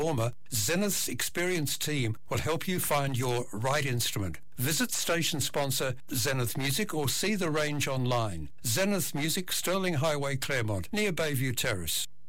performer, Zenith's experienced team will help you find your right instrument. Visit station sponsor Zenith Music or see the range online. Zenith Music, Sterling Highway, Claremont, near Bayview Terrace.